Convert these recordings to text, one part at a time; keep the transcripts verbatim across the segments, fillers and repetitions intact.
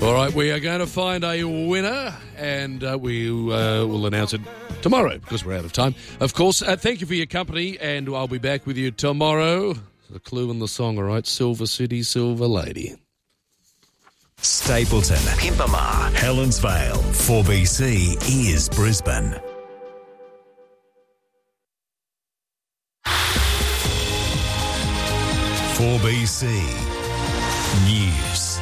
All right, we are going to find a winner, and uh, we uh, will announce it tomorrow because we're out of time. Of course, uh, thank you for your company, and I'll be back with you tomorrow. The clue in the song, all right? Silver City, Silver Lady. Stapleton, Pimpama, Helensvale, four B C is Brisbane. four B C News.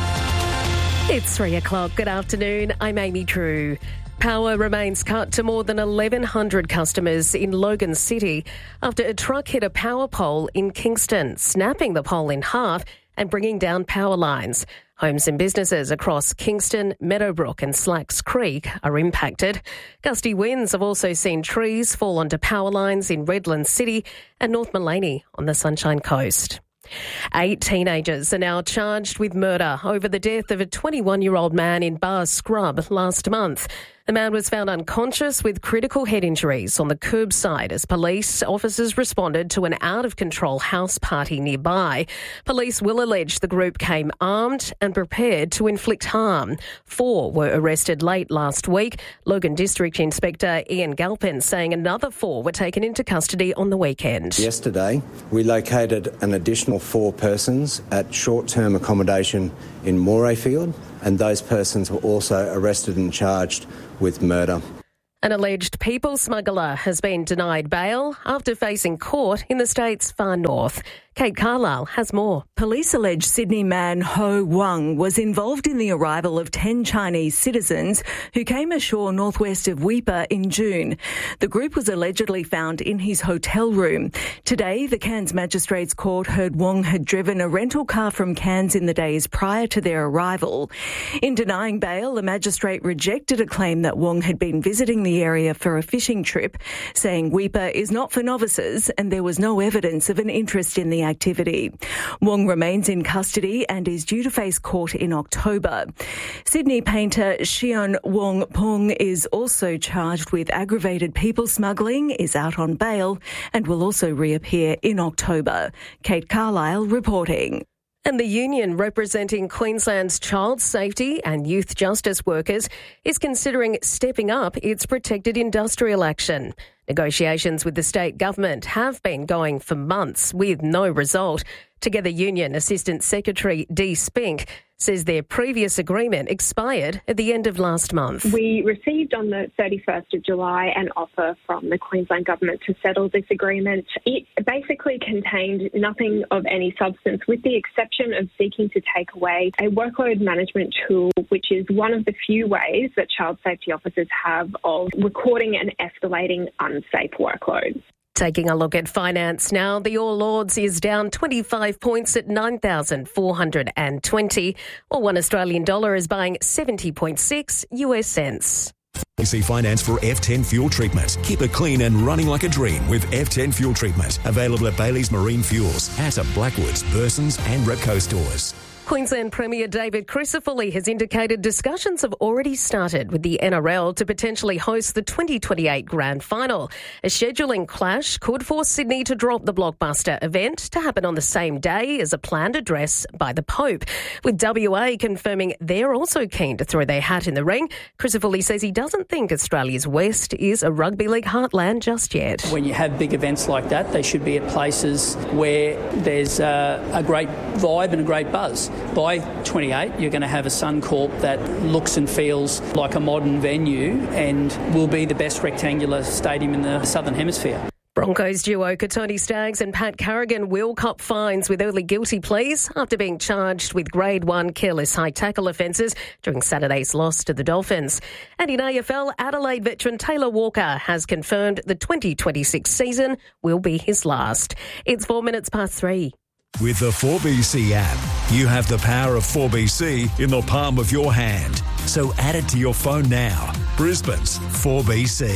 It's three o'clock. Good afternoon. I'm Amy Drew. Power remains cut to more than eleven hundred customers in Logan City after a truck hit a power pole in Kingston, snapping the pole in half and bringing down power lines. Homes and businesses across Kingston, Meadowbrook and Slacks Creek are impacted. Gusty winds have also seen trees fall onto power lines in Redland City and North Maleny on the Sunshine Coast. Eight teenagers are now charged with murder over the death of a twenty-one-year-old man in Bar Scrub last month. The man was found unconscious with critical head injuries on the curbside as police officers responded to an out-of-control house party nearby. Police will allege the group came armed and prepared to inflict harm. Four were arrested late last week. Logan District Inspector Ian Galpin saying another four were taken into custody on the weekend. Yesterday, we located an additional four persons at short-term accommodation in Morayfield, and those persons were also arrested and charged with murder. An alleged people smuggler has been denied bail after facing court in the state's far north. Kate Carlisle has more. Police allege Sydney man Ho Wang was involved in the arrival of ten Chinese citizens who came ashore northwest of Weipa in June. The group was allegedly found in his hotel room. Today, the Cairns Magistrates Court heard Wang had driven a rental car from Cairns in the days prior to their arrival. In denying bail, the magistrate rejected a claim that Wang had been visiting the area for a fishing trip, saying Weipa is not for novices and there was no evidence of an interest in the activity. Wong remains in custody and is due to face court in October. Sydney painter Xion Wong Pong is also charged with aggravated people smuggling, is out on bail and will also reappear in October. Kate Carlisle reporting. And the union representing Queensland's child safety and youth justice workers is considering stepping up its protected industrial action. Negotiations with the state government have been going for months with no result. Together Union Assistant Secretary Dee Spink says their previous agreement expired at the end of last month. We received on the thirty-first of July an offer from the Queensland Government to settle this agreement. It basically contained nothing of any substance with the exception of seeking to take away a workload management tool, which is one of the few ways that child safety officers have of recording and escalating unsafe workloads. Taking a look at finance now, the All Ords is down twenty-five points at nine thousand four hundred twenty, or one Australian dollar is buying seventy point six U S cents. B C Finance for F ten Fuel Treatment. Keep it clean and running like a dream with F ten Fuel Treatment. Available at Bailey's Marine Fuels, at Blackwoods, Burson's and Repco stores. Queensland Premier David Crisafulli has indicated discussions have already started with the N R L to potentially host the twenty twenty-eight Grand Final. A scheduling clash could force Sydney to drop the blockbuster event to happen on the same day as a planned address by the Pope. With W A confirming they're also keen to throw their hat in the ring, Crisafulli says he doesn't think Australia's West is a rugby league heartland just yet. When you have big events like that, they should be at places where there's uh, a great vibe and a great buzz. By twenty-eight, you're going to have a Suncorp that looks and feels like a modern venue and will be the best rectangular stadium in the Southern Hemisphere. Broncos duo Katoni Staggs and Pat Carrigan will cop fines with early guilty pleas after being charged with grade one careless high tackle offences during Saturday's loss to the Dolphins. And in A F L, Adelaide veteran Taylor Walker has confirmed the twenty twenty-six season will be his last. It's four minutes past three. With the four B C app, you have the power of four B C in the palm of your hand. So add it to your phone now. Brisbane's four B C.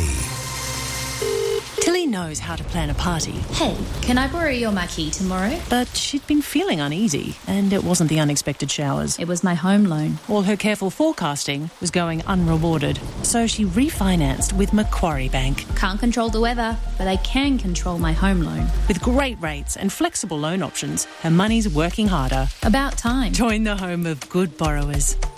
Tilly knows how to plan a party. Hey, can I borrow your marquee tomorrow? But she'd been feeling uneasy, and it wasn't the unexpected showers. It was my home loan. All her careful forecasting was going unrewarded, so she refinanced with Macquarie Bank. Can't control the weather, but I can control my home loan. With great rates and flexible loan options, her money's working harder. About time. Join the home of good borrowers.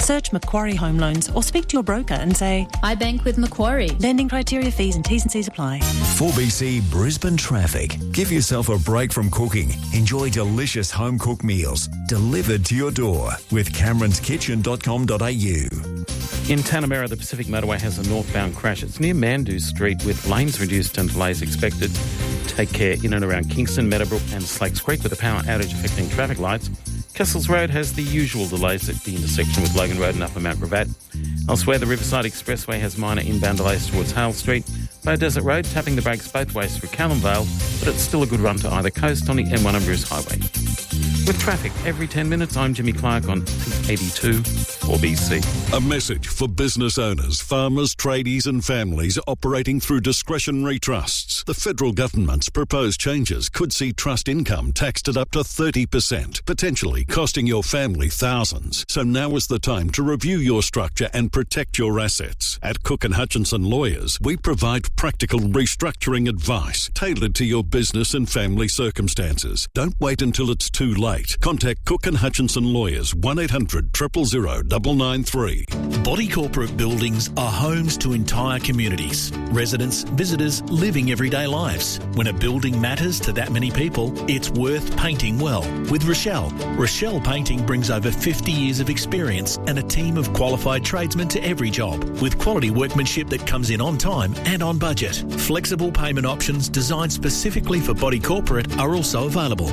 Search Macquarie Home Loans or speak to your broker and say, I bank with Macquarie. lending criteria, fees and T's and C's apply. four B C Brisbane traffic. Give yourself a break from cooking. Enjoy delicious home-cooked meals delivered to your door with camerons kitchen dot com dot a u. In Tanamera, the Pacific Motorway has a northbound crash. It's near Mandu Street with lanes reduced and delays expected. Take care in and around Kingston, Meadowbrook and Slakes Creek with a power outage affecting traffic lights. Kessels Road has the usual delays at the intersection with Logan Road and Upper Mount Gravatt. Elsewhere, the Riverside Expressway has minor inbound delays towards Hale Street. Bay Desert Road tapping the brakes both ways through Callum Vale, but it's still a good run to either coast on the M one and Bruce Highway. With traffic every ten minutes, I'm Jimmy Clark on P eighty-two four B C. A message for business owners, farmers, tradies and families operating through discretionary trusts. The federal government's proposed changes could see trust income taxed at up to thirty percent, potentially costing your family thousands. So now is the time to review your structure and protect your assets. At Cook and Hutchinson Lawyers, we provide practical restructuring advice tailored to your business and family circumstances. Don't wait until it's too late. Contact Cook and Hutchinson Lawyers, one eight hundred, zero zero zero, nine nine three. Body Corporate buildings are homes to entire communities. Residents, visitors, living everyday lives. When a building matters to that many people, it's worth painting well. With Rochelle, Rochelle Painting brings over fifty years of experience and a team of qualified tradesmen to every job, with quality workmanship that comes in on time and on budget. Flexible payment options designed specifically for Body Corporate are also available.